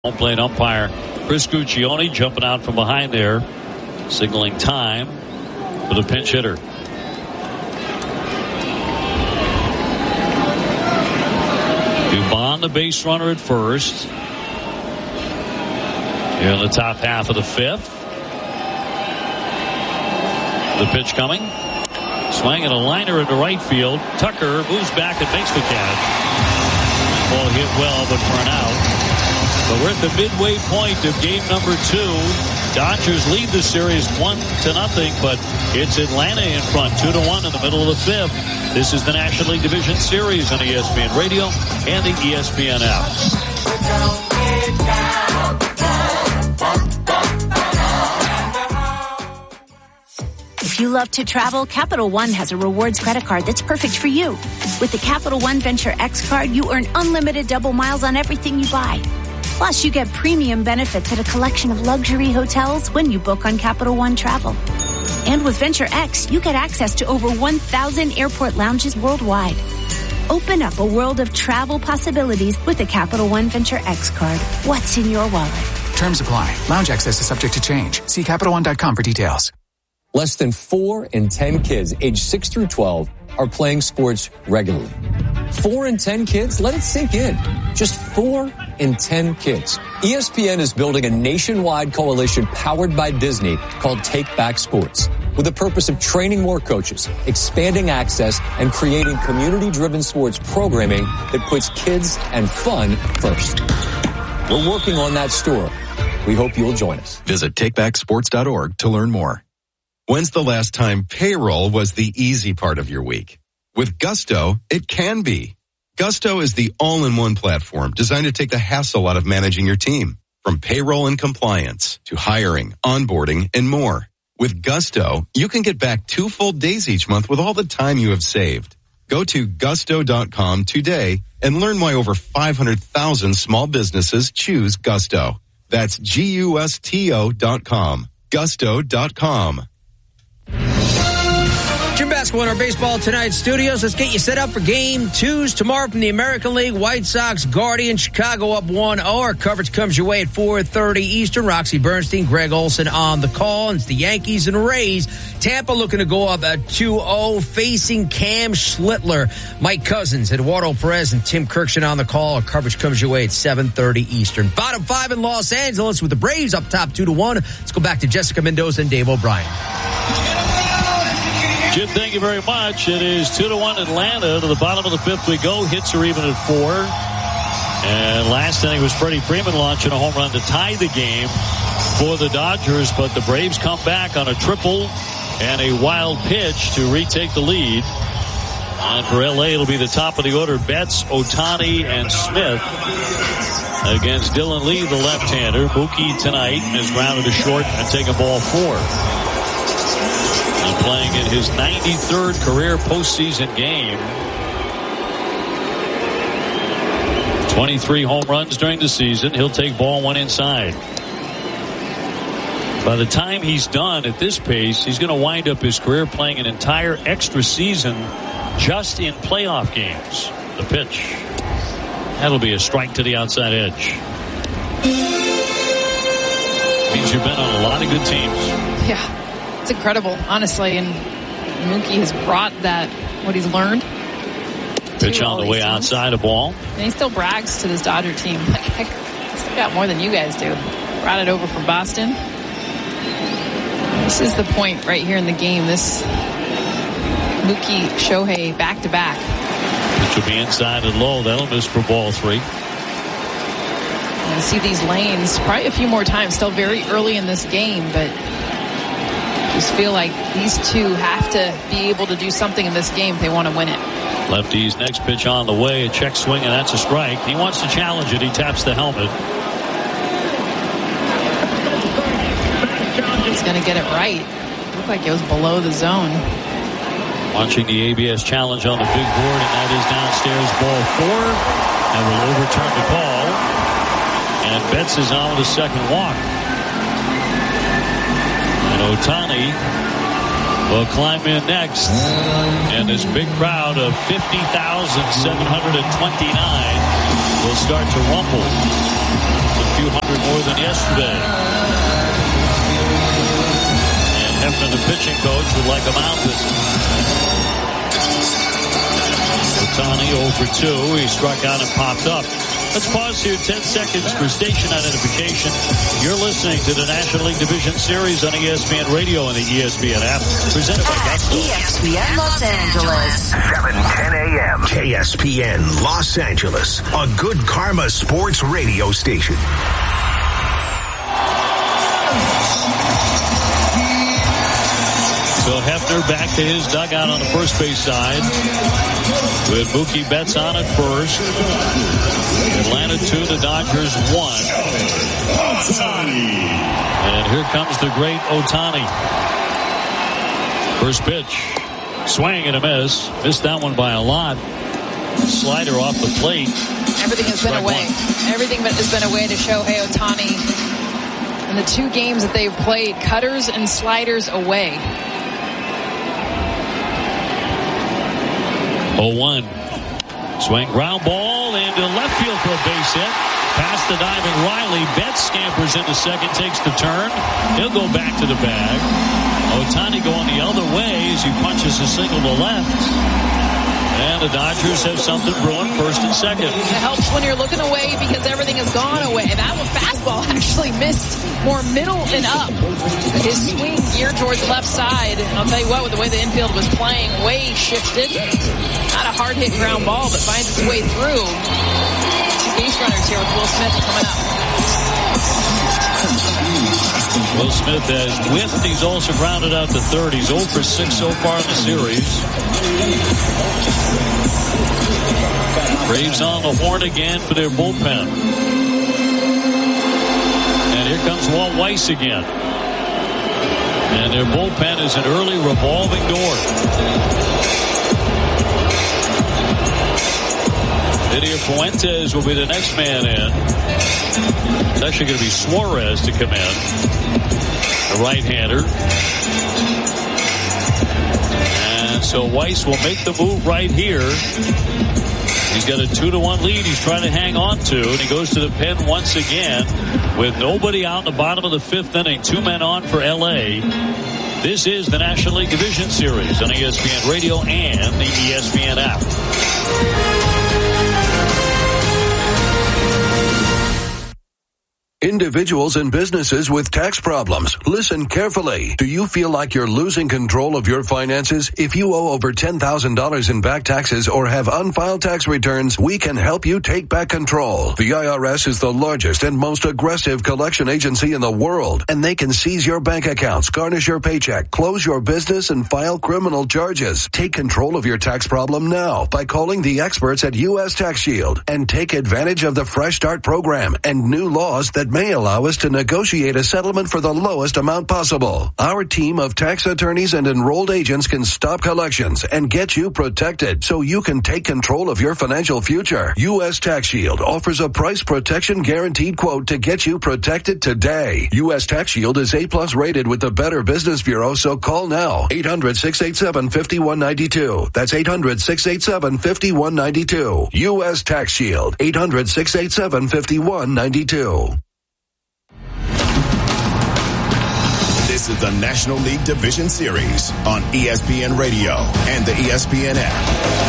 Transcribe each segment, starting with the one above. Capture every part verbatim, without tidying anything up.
Home plate umpire Chris Guccione jumping out from behind there, signaling time for the pinch hitter. Dubon, the base runner at first. Here in the top half of the fifth. The pitch coming. Swing and a liner into right field. Tucker moves back and makes the catch. Ball hit well, but for an out. But we're at the midway point of game number two. Dodgers lead the series one to nothing, but it's Atlanta in front, two to one in the middle of the fifth. This is the National League Division Series on E S P N Radio and the E S P N app. If you love to travel, Capital One has a rewards credit card that's perfect for you. With the Capital One Venture X card, you earn unlimited double miles on everything you buy. Plus, you get premium benefits at a collection of luxury hotels when you book on Capital One Travel. And with Venture X, you get access to over one thousand airport lounges worldwide. Open up a world of travel possibilities with the Capital One Venture X card. What's in your wallet? Terms apply. Lounge access is subject to change. See Capital One dot com for details. Less than four in ten kids aged six through twelve are playing sports regularly. Four in ten kids? Let it sink in. Just four in ten kids. E S P N is building a nationwide coalition powered by Disney called Take Back Sports, with the purpose of training more coaches, expanding access, and creating community-driven sports programming that puts kids and fun first. We're working on that story. We hope you'll join us. Visit take back sports dot org to learn more. When's the last time payroll was the easy part of your week? With Gusto, it can be. Gusto is the all-in-one platform designed to take the hassle out of managing your team. From payroll and compliance to hiring, onboarding, and more. With Gusto, you can get back two full days each month with all the time you have saved. Go to gusto dot com today and learn why over five hundred thousand small businesses choose Gusto. That's G U S T O dot com. gusto dot com. Jim Basketball in our Baseball Tonight studios. Let's get you set up for game twos tomorrow from the American League. White Sox, Guardians, Chicago up one oh. Our coverage comes your way at four thirty Eastern. Roxy Bernstein, Greg Olson on the call. And it's the Yankees and Rays. Tampa looking to go up at two oh, facing Cam Schlittler. Mike Cousins, Eduardo Perez, and Tim Kirkshin on the call. Our coverage comes your way at seven thirty Eastern. Bottom five in Los Angeles with the Braves up top two to one. Let's go back to Jessica Mendoza and Dave O'Brien. Jim, thank you very much. It is two to one Atlanta. To the bottom of the fifth we go. Hits are even at four. And last inning was Freddie Freeman launching a home run to tie the game for the Dodgers. But the Braves come back on a triple and a wild pitch to retake the lead. And for L A, it'll be the top of the order. Betts, Ohtani, and Smith against Dylan Lee, the left-hander. Mookie tonight is grounded to short and taking ball four. Playing in his ninety-third career postseason game. twenty-three home runs during the season. He'll take ball one inside. By the time he's done at this pace, he's going to wind up his career playing an entire extra season just in playoff games. The pitch. That'll be a strike to the outside edge. Means you've been on a lot of good teams. Yeah. It's incredible, honestly, and Mookie has brought that, what he's learned. Pitch on the way outside a ball. And he still brags to this Dodger team. Like, I still got more than you guys do. Brought it over from Boston. This is the point right here in the game. This Mookie, Shohei back-to-back. Pitch will be inside and low. That'll miss for ball three. And see these lanes probably a few more times. Still very early in this game, but just feel like these two have to be able to do something in this game if they want to win it. Lefty's next pitch on the way. A check swing, and that's a strike. He wants to challenge it. He taps the helmet. He's going to get it right. Looked like it was below the zone. Watching the A B S challenge on the big board, and that is downstairs, ball four. And will overturn the call. And Betts is on with a second walk. Ohtani will climb in next, and this big crowd of fifty thousand seven hundred twenty-nine will start to rumble. The few hundred more than yesterday. And Hefner, the pitching coach, would like him out this time. Ohtani oh for two. He struck out and popped up. Let's pause here ten seconds for station identification. You're listening to the National League Division Series on E S P N Radio and the E S P N app. Presented by Gusto. E S P N Los Angeles. seven ten a.m. K S P N Los Angeles. A good karma sports radio station. So Hefner back to his dugout on the first base side with Mookie Betts on at first. Atlanta two, the Dodgers one. And here comes the great Ohtani. First pitch. Swing and a miss. Missed that one by a lot. Slider off the plate. Everything has been away. Everything has been away to Shohei Ohtani. In the two games that they've played, cutters and sliders away. oh one. Swing, ground ball into left field for a base hit. Past the diving Riley. Betts scampers into second, takes the turn. He'll go back to the bag. Ohtani going the other way as he punches a single to left. And the Dodgers have something brewing first and second. It helps when you're looking away because everything has gone away. That one fastball actually missed more middle and up. His swing geared towards the left side. And I'll tell you what, with the way the infield was playing, way shifted. Not a hard hit ground ball, but finds its way through. Two base runners here with Will Smith coming up. Will Smith has whiffed. He's also grounded out to third. He's oh for six so far in the series. Braves on the horn again for their bullpen. And here comes Walt Weiss again. And their bullpen is an early revolving door. Didier Fuentes will be the next man in. It's actually going to be Suarez to come in. The right-hander. And so Weiss will make the move right here. He's got a two to one lead he's trying to hang on to, and he goes to the pen once again with nobody out in the bottom of the fifth inning. Two men on for L A. This is the National League Division Series on E S P N Radio and the E S P N app. Individuals and businesses with tax problems, listen carefully. Do you feel like you're losing control of your finances? If you owe over ten thousand dollars in back taxes or have unfiled tax returns, we can help you take back control. The I R S is the largest and most aggressive collection agency in the world, and they can seize your bank accounts, garnish your paycheck, close your business, and file criminal charges. Take control of your tax problem now by calling the experts at U S Tax Shield and take advantage of the Fresh Start program and new laws that may allow us to negotiate a settlement for the lowest amount possible. Our team of tax attorneys and enrolled agents can stop collections and get you protected so you can take control of your financial future. U S Tax Shield offers a price protection guaranteed quote to get you protected today. U S Tax Shield is A plus rated with the Better Business Bureau, so call now. eight hundred, six eight seven, five one nine two. That's eight hundred, six eight seven, five one nine two. U S Tax Shield. eight hundred, six eight seven, five one nine two. This is the National League Division Series on E S P N Radio and the E S P N app.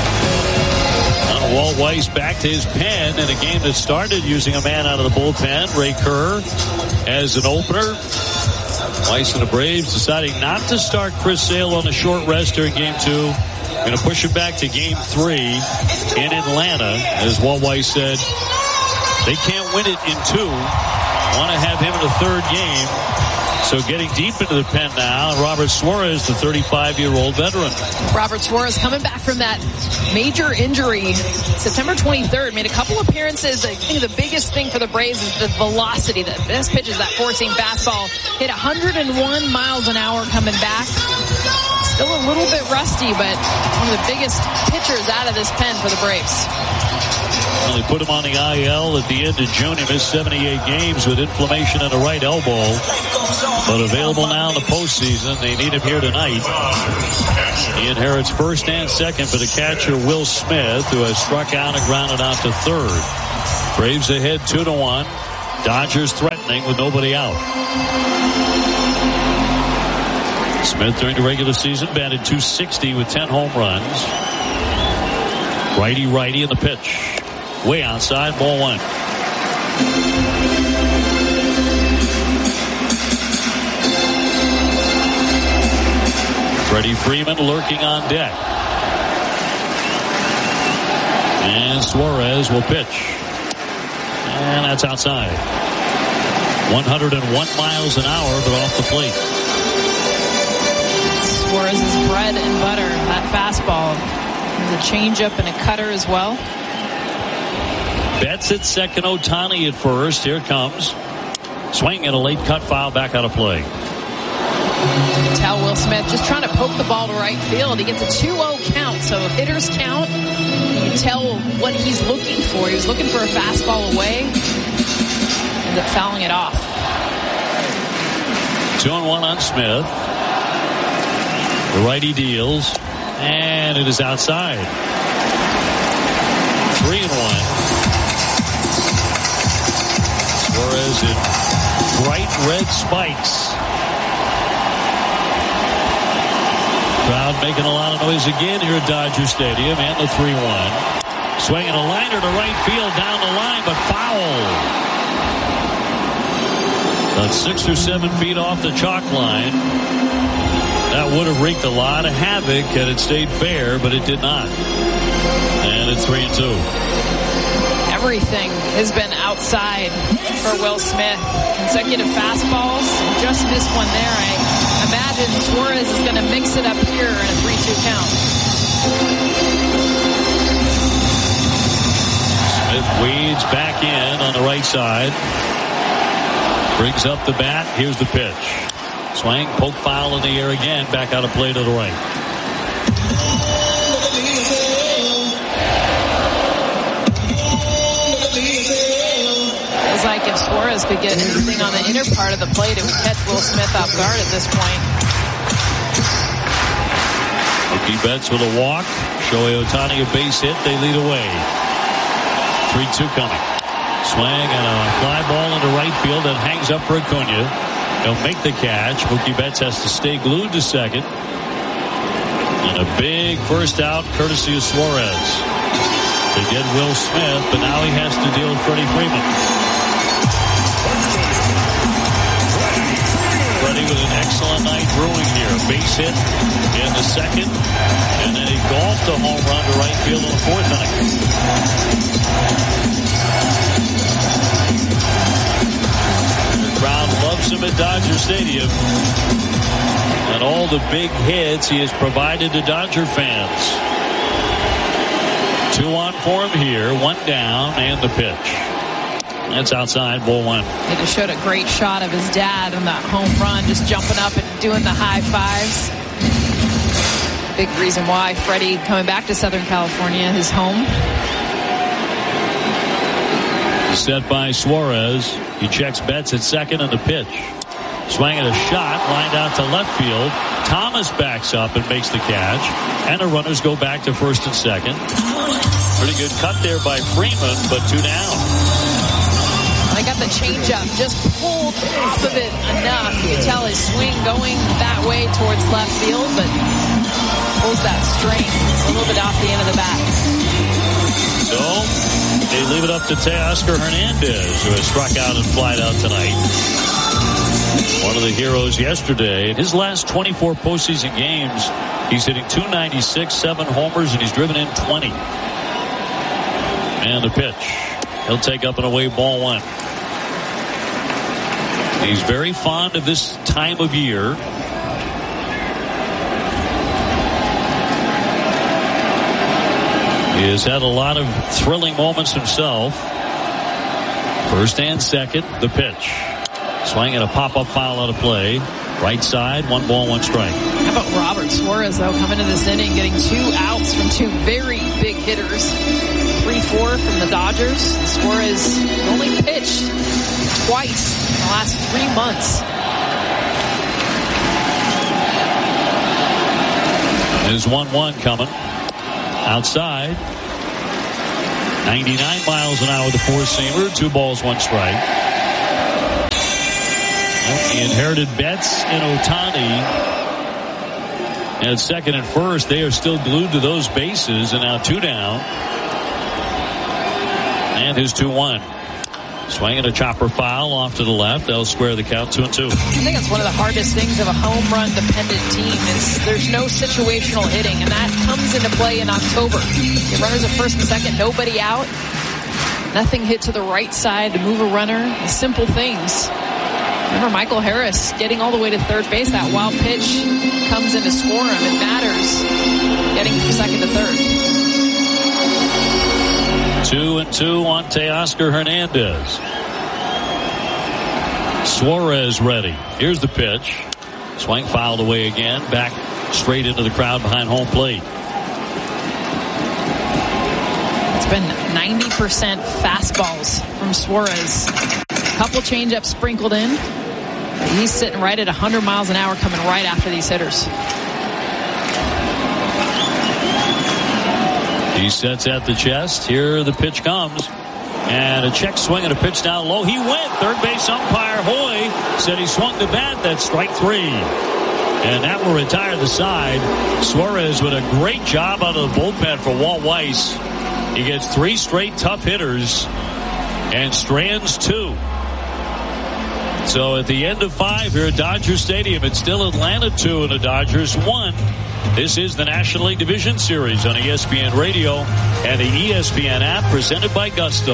Walt Weiss back to his pen in a game that started using a man out of the bullpen, Ray Kerr, as an opener. Weiss and the Braves deciding not to start Chris Sale on a short rest during game two. Going to push it back to game three in Atlanta. As Walt Weiss said, they can't win it in two. Want to have him in the third game. So getting deep into the pen now, Robert Suarez, the thirty-five-year-old veteran. Robert Suarez coming back from that major injury September twenty-third, made a couple appearances. I think the biggest thing for the Braves is the velocity. The best pitch is that four-seam fastball. Hit one hundred one miles an hour coming back. Still a little bit rusty, but one of the biggest pitchers out of this pen for the Braves. Well, they put him on the I L at the end of June. He missed seventy-eight games with inflammation in the right elbow. But available now in the postseason. They need him here tonight. He inherits first and second for the catcher, Will Smith, who has struck out and grounded out to third. Braves ahead two to one. Dodgers threatening with nobody out. Smith during the regular season batted two sixty with ten home runs. Righty, righty in the pitch. Way outside, ball one. Freddie Freeman lurking on deck. And Suarez will pitch. And that's outside. one hundred one miles an hour, but off the plate. Suarez's bread and butter, that fastball. There's a changeup and a cutter as well. Betts at second, Ohtani at first. Here comes. Swing and a late cut foul back out of play. You can tell Will Smith just trying to poke the ball to right field. He gets a two oh count, so hitters count. You can tell what he's looking for. He was looking for a fastball away. Ends up fouling it off. Two and one on Smith. The righty deals, and it is outside. Three and one. Suarez in bright red spikes. Crowd making a lot of noise again here at Dodger Stadium, and the three one. Swinging a liner to right field down the line, but foul. About six or seven feet off the chalk line. That would have wreaked a lot of havoc had it stayed fair, but it did not. And it's three and two. Everything has been outside for Will Smith. Consecutive fastballs, just missed one there. I imagine Suarez is going to mix it up here in a three two count. Smith weeds back in on the right side. Brings up the bat. Here's the pitch. Swing, poke foul in the air again. Back out of play to the right. Feels like if Suarez could get anything on the inner part of the plate, it would catch Will Smith off guard at this point. Mookie Betts with a walk. Shohei Ohtani a base hit. They lead away. three two coming. Swing and a fly ball into right field that hangs up for Acuna. He'll make the catch. Mookie Betts has to stay glued to second. And a big first out courtesy of Suarez to get Will Smith, but now he has to deal with Freddie Freeman. Freddie with an excellent night brewing here. Base hit in the second, and then he golfed a home run to right field in the fourth inning. Crowd loves him at Dodger Stadium. And all the big hits he has provided to Dodger fans. Two on for him here. One down and the pitch. That's outside, ball one. They just showed a great shot of his dad on that home run, just jumping up and doing the high fives. Big reason why Freddie coming back to Southern California, his home. Set by Suarez. He checks Betts at second and the pitch. Swinging a shot, lined out to left field. Thomas backs up and makes the catch. And the runners go back to first and second. Pretty good cut there by Freeman, but two down. They got the changeup, just pulled off of it enough. You can tell his swing going that way towards left field, but pulls that string a little bit off the end of the bat. So they leave it up to Teoscar Hernandez, who has struck out and flied out tonight. One of the heroes yesterday. In his last twenty-four postseason games, he's hitting two ninety-six, seven homers, and he's driven in twenty. And the pitch. He'll take up and away ball one. He's very fond of this time of year. He has had a lot of thrilling moments himself. First and second, the pitch. Swing and a pop-up foul out of play. Right side, one ball, one strike. How about Robert Suarez, though, coming into this inning, getting two outs from two very big hitters. three four from the Dodgers. Suarez only pitched twice in the last three months. There's one one coming. Outside. ninety-nine miles an hour, the four-seamer. Two balls, one strike. inherited Betts and Ohtani. And second and first, they are still glued to those bases, and now two down. And his two one. Swinging a chopper foul off to the left. They'll square the count two and two. I think it's one of the hardest things of a home run dependent team is there's no situational hitting, and that comes into play in October. Your runners at first and second, nobody out. Nothing hit to the right side to move a runner. The simple things. Remember Michael Harris getting all the way to third base. That wild pitch comes in to score him. It matters getting from second to third. Two and two on Teoscar Hernandez. Suarez ready. Here's the pitch. Swing fouled away again. Back straight into the crowd behind home plate. It's been ninety percent fastballs from Suarez. A couple changeups sprinkled in. He's sitting right at one hundred miles an hour coming right after these hitters. He sets at the chest. Here the pitch comes. And a check swing and a pitch down low. He went. Third base umpire Hoy said he swung the bat. That's strike three. And that will retire the side. Suarez with a great job out of the bullpen for Walt Weiss. He gets three straight tough hitters and strands two. So at the end of five here at Dodger Stadium, it's still Atlanta two and the Dodgers one. This is the National League Division Series on E S P N Radio and the E S P N app presented by Gusto.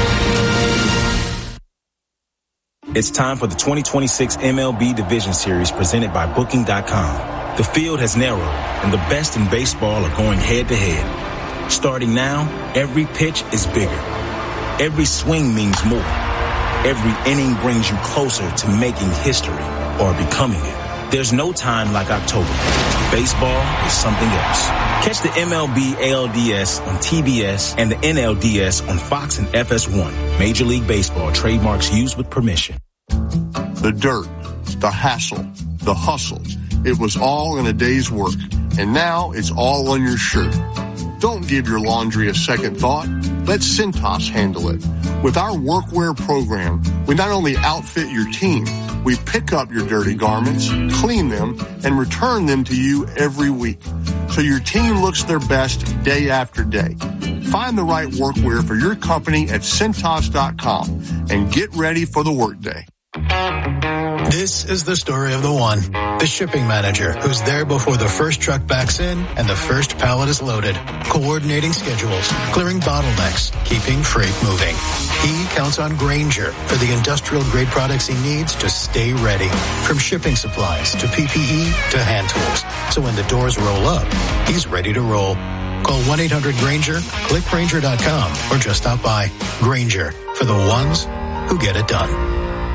It's time for the twenty twenty-six M L B Division Series presented by Booking dot com. The field has narrowed, and the best in baseball are going head-to-head. Starting now, every pitch is bigger. Every swing means more. Every inning brings you closer to making history or becoming it. There's no time like October. Baseball is something else. Catch the M L B A L D S on T B S and the N L D S on Fox and F S one. Major League Baseball trademarks used with permission. The dirt, the hassle, the hustle. It was all in a day's work, and now it's all on your shirt. Don't give your laundry a second thought. Let Cintas handle it. With our workwear program, we not only outfit your team, we pick up your dirty garments, clean them, and return them to you every week. So your team looks their best day after day. Find the right workwear for your company at Cintas dot com and get ready for the workday. This is the story of the one, the shipping manager who's there before the first truck backs in and the first pallet is loaded, coordinating schedules, clearing bottlenecks, keeping freight moving. He counts on Grainger for the industrial grade products he needs to stay ready, from shipping supplies to P P E to hand tools. So when the doors roll up, he's ready to roll. Call one eight hundred Grainger, click Grainger dot com, or just stop by. Grainger, for the ones who get it done.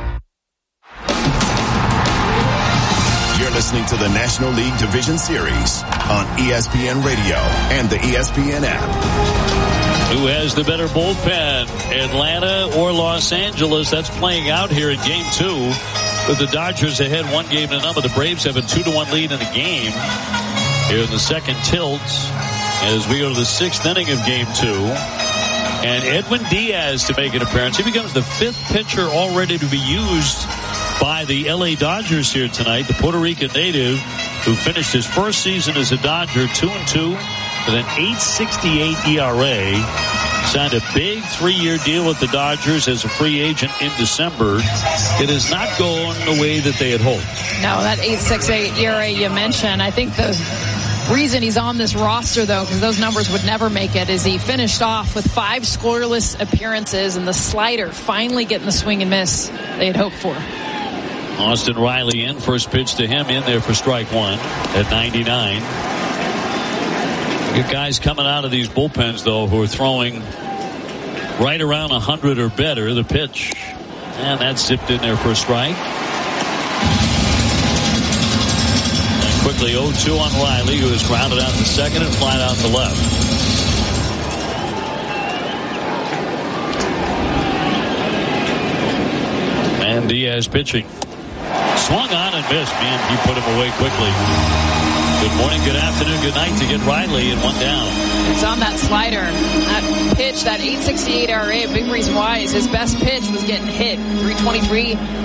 You're listening to the National League Division Series on E S P N Radio and the E S P N app. Who has the better bullpen, Atlanta or Los Angeles? That's playing out here in game two with the Dodgers ahead one game to none, but the Braves have a two to one lead in the game here in the second tilt as we go to the sixth inning of game two. And Edwin Diaz to make an appearance. He becomes the fifth pitcher already to be used by the L A Dodgers here tonight. The Puerto Rican native who finished his first season as a Dodger two and two with an eight sixty-eight E R A. Signed a big three-year deal with the Dodgers as a free agent in December. It has not gone the way that they had hoped. No, that eight sixty-eight E R A you mentioned, I think the reason he's on this roster, though, because those numbers would never make it, is he finished off with five scoreless appearances and the slider finally getting the swing and miss they had hoped for. Austin Riley in, first pitch to him in there for strike one at ninety-nine. Good guys coming out of these bullpens, though, who are throwing right around one hundred or better. The pitch, and that's zipped in there for a strike. And quickly oh two on Riley, who is grounded out to second and flied out to left. And Diaz pitching. Swung on and missed. Man, he put him away quickly. Good morning, good afternoon, good night to get Riley in one down. It's on that slider. That pitch, that eight sixty-eight E R A, a big reason why is his best pitch was getting hit. three twenty-three